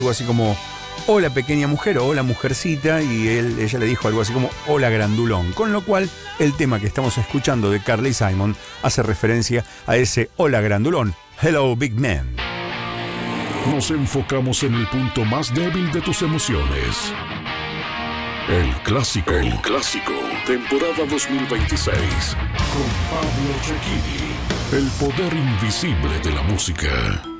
algo así como hola pequeña mujer o hola mujercita, y ella le dijo algo así como hola grandulón, con lo cual el tema que estamos escuchando de Carly Simon hace referencia a ese hola grandulón, hello big man. Nos enfocamos en el punto más débil de tus emociones. El clásico, temporada 2026, con Pablo Cecchini, el poder invisible de la música.